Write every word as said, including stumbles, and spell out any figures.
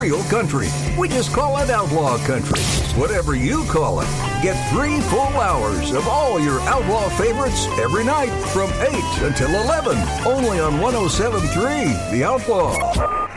Real country. We just call it outlaw country. Whatever you call it. Get three full hours of all your outlaw favorites every night from eight until eleven. Only on one oh seven point three The Outlaw.